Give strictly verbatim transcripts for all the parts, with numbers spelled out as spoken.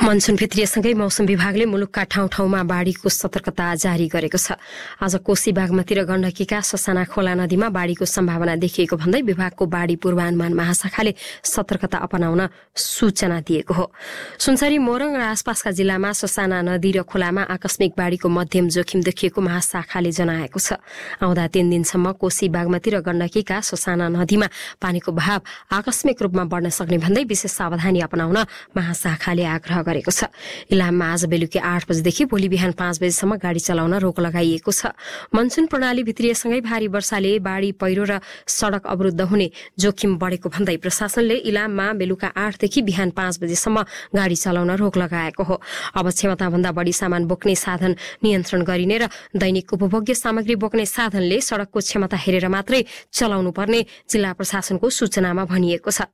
Monsoon भित्रिएसँगै मौसम विभागले मुलुकका ठाउँ ठाउँमा बाढीको सतर्कता जारी गरेको छ। आज कोशी, बागमती र गण्डकीका ससाना खोला नदीमा बाढीको सम्भावना देखिएको भन्दै विभागको बाढी पूर्वानुमान महाशाखाले सतर्कता अपनाउन सूचना दिएको हो। सुनसरी, मोरङ र आसपासका जिल्लामा ससाना नदी र खोलामा आकस्मिक बाढीको मध्यम जोखिम देखिएको महाशाखाले जनाएको छ। आउँदा तीन दिनसम्म कोशी, बागमती र गण्डकीका ससाना नदीमा पानीको बहाव आकस्मिक रूपमा बढ्न सक्ने भन्दै विशेष सावधानी अपनाउन महाशाखाले आग्रह गरेको छ। इलाममा आज बेलुकी आठ बजेदेखि भोलि बिहान पाँच बजेसम्म गाड़ी चलाउन रोक लगाइएको छ। मनसुन प्रणाली भित्रिएसँगै भारी वर्षाले बाढी, पहिरो र सड़क अवरुद्ध हुने जोखिम बढेको भन्दै प्रशासनले इलाममा बेलुका आठदेखि बिहान पाँच बजेसम्म गाड़ी चलाउन रोक लगाएको हो। अब क्षमताभन्दा बढ़ी सामान बोक्ने साधन नियन्त्रण गरिने र दैनिक उपभोग्य सामग्री बोक्ने साधनले सड़कको क्षमता हेरेर मात्रै चलाउनु पर्ने जिल्ला प्रशासनको सूचनामा भनिएको छ।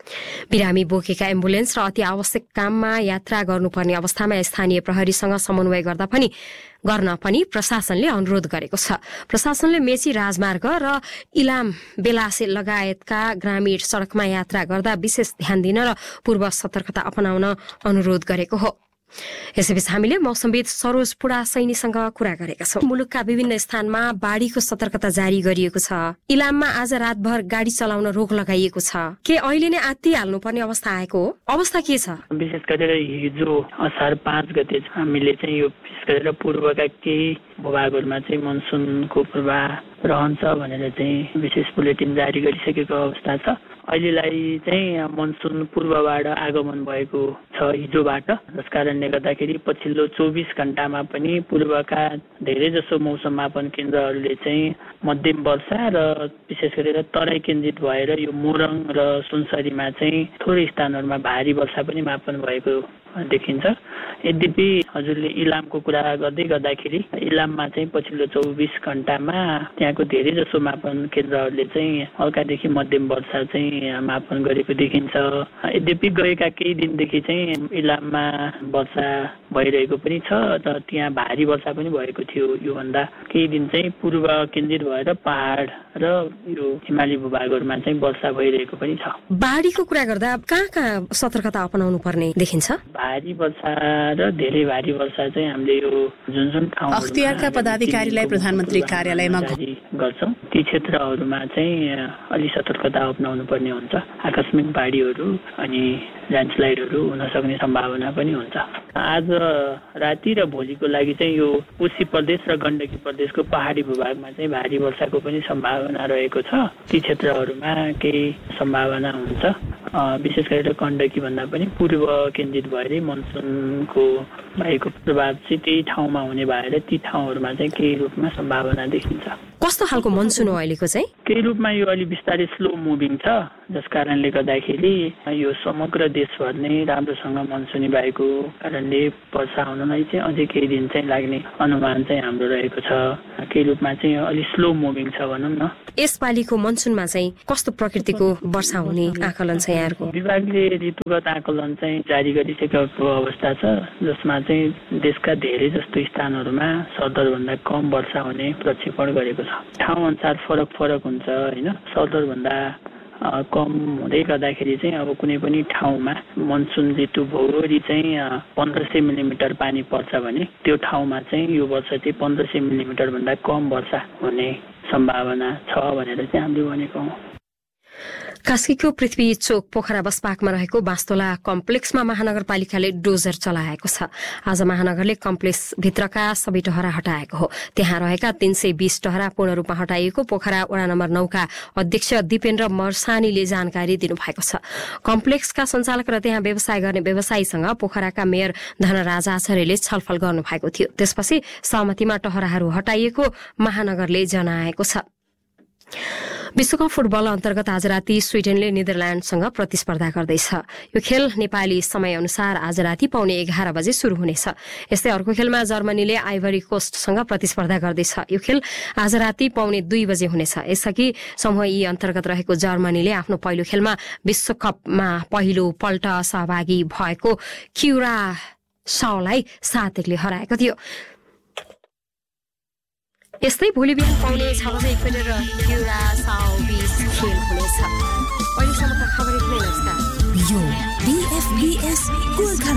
बिरामी बोकेका एम्बुलेन्स र अति आवश्यक काममा यात्रा गर्नुपर्ने अवस्थामा स्थानीय प्रहरीसँग समन्वय गर्दा पनि गर्न पनि प्रशासनले अनुरोध गरेको छ। प्रशासनले मेची राजमार्ग र इलाम, बेलासे लगायतका ग्रामीण सड़कमा यात्रा गर्दा विशेष ध्यान दिन र पूर्व सतर्कता अपनाउन अनुरोध गरेको हो। यसैबीच हामीले मौसमविद सरोज पुडा सैनीसँग कुरा गरेका छौं। मुलुकका विभिन्न स्थानमा बाढीको सतर्कता जारी गरिएको छ। इलाममा आज रातभर गाड़ी चलाउन रोक लगाइएको छ। के अहिले नै आत्तिहाल्नु पर्ने अवस्था आएको हो? अवस्था के छ? विशेष गरेर हिजो असार पाँच गते हामीले चाहिँ यो विशेष गरेर पूर्वका केही भूभागहरूमा चाहिँ मनसुनको पूर्वाधार रहन्छ भनेर चाहिँ विशेष बुलेटिन जारी गरिसकेको अवस्था छ। अहिलेलाई चाहिँ मनसुन पूर्वबाट आगमन भएको छ हिजोबाट, जस कारणले गर्दाखेरि पछिल्लो चौबिस घण्टामा पनि पूर्वका धेरै जसो मौसम मापन केन्द्रहरूले चाहिँ मध्यम वर्षा र विशेष गरेर तराई केन्द्रित भएर यो मोरङ र सुनसरीमा चाहिँ थोरै स्थानहरूमा भारी वर्षा पनि मापन भएको देखिन्छ। यद्यपि हजुरले इलामको कुरा गर्दै गर्दाखेरि इलाममा चाहिँ पछिल्लो चौबिस घण्टामा त्यहाँको धेरै जसो मापन केन्द्रहरूले चाहिँ हल्कादेखि मध्यम वर्षा चाहिँ मापन गरेको देखिन्छ। यद्यपि गएका केही दिनदेखि चाहिँ इलाममा वर्षा भइरहेको पनि छ र त्यहाँ भारी वर्षा पनि भएको थियो। योभन्दा केही दिन चाहिँ पूर्व केन्द्रित भएर पहाड र यो हिमाली भूभागहरूमा चाहिँ वर्षा भइरहेको पनि छ। बाढीको कुरा गर्दा कहाँ कहाँ सतर्कता अपनाउनु पर्ने देखिन्छ? भारी वर्षा र धेरै भारी वर्षा चाहिँ हामीले यो जुन जुन ठाउँ अख्तियारका पदाधिकारीलाई प्रधानमन्त्री कार्यालयमा गर्छौं ती क्षेत्रहरूमा चाहिँ अलि सतर्कता अपनाउनु पर्ने हुन्छ। आकस्मिक बाढीहरू अनि ल्यान्डस्लाइडहरू हुन सक्ने सम्भावना पनि हुन्छ। आज राति र भोलिको लागि चाहिँ यो कोशी प्रदेश र गण्डकी प्रदेशको पहाडी भूभागमा चाहिँ भारी वर्षाको पनि सम्भावना रहेको छ। ती क्षेत्रहरूमा केही सम्भावना हुन्छ। विशेष गरेर गण्डकी भन्दा पनि पूर्व केन्द्रित भएर मनसुनको भएको प्रभाव चाहिँ त्यही ठाउँमा हुने भएर ती ठाउँहरूमा चाहिँ केही रूपमा सम्भावना देखिन्छ। कस्तो खालको मनसुन हो अहिलेको चाहिँ? केही रूपमा यो अलि बिस्तारै स्लो मुभिङ छ, जस कारणले गर्दाखेरि यो समग्र देशभर नै राम्रोसँग मनसुनी भएको कारणले वर्षा हुनलाई चाहिँ अझै केही दिन चाहिँ लाग्ने अनुमान चाहिँ हाम्रो रहेको छ। केही रूपमा चाहिँ अलि स्लो मुभिङ छ भनौँ न। यसपालिको मनसुनमा चाहिँ कस्तो प्रकृतिको वर्षा हुने आकलन छ यहाँको? विभागले ऋतुगत आकलन चाहिँ जारी गरिसकेको अवस्था छ, जसमा चाहिँ देशका धेरै जस्तो स्थानहरूमा सरदरभन्दा कम वर्षा हुने प्रक्षेपण गरेको छ। ठाउँ अनुसार फरक फरक हुन्छ होइन। सरदरभन्दा कम हुँदै गर्दाखेरि चाहिँ अब कुनै पनि ठाउँमा मनसुन ऋतु भौगोली चाहिँ पन्ध्र सय मिलिमिटर पानी पर्छ भने त्यो ठाउँमा चाहिँ यो वर्ष चाहिँ पन्ध्र सय मिलिमिटर भन्दा कम वर्षा हुने सम्भावना छ भनेर चाहिँ हामीले भनेको हौँ। कास्कीको पृथ्वी चोक पोखरा बसपाकमा रहेको बास्तोला कम्प्लेक्समा महानगरपालिकाले डोजर चलाएको छ। आज महानगरले कम्प्लेक्स भित्रका सबै टहरा हटाएको हो। त्यहाँ रहेका तीन सय बीस टहरा पूर्ण रूपमा हटाइएको पोखरा वडा नम्बर नौका अध्यक्ष दिपेन्द्र मर्सानीले जानकारी दिनुभएको छ। कम्प्लेक्सका सञ्चालक र त्यहाँ व्यवसाय गर्ने व्यवसायीसँग पोखराका मेयर धनराज आचार्यले छलफल गर्नुभएको थियो। त्यसपछि सहमतिमा टहराहरू हटाइएको महानगरले जनाएको छ। विश्वकप फुटबल अन्तर्गत आज राति स्वीडेनले नेदरल्याण्डसँग प्रतिस्पर्धा गर्दैछ। यो खेल नेपाली समय अनुसार आज राति पाउने एघार बजे शुरू हुनेछ। यस्तै अर्को खेलमा जर्मनीले आइभरी कोस्टसँग प्रतिस्पर्धा गर्दैछ। यो खेल आज राति पाउने दुई बजे हुनेछ। यसअघि समूह ई अन्तर्गत रहेको जर्मनीले आफ्नो पहिलो खेलमा विश्वकपमा पहिलो पल्ट सहभागी भएको क्युरासाओलाई सात एकले हराएको थियो। यस्तै भोलि बिहान पाउने छ बजे इक्वेटर र क्युरासाओ बीच खेल हुनेछ। अहिलेसम्मका खबर यति नै। नमस्कार। यो बीएफबीएस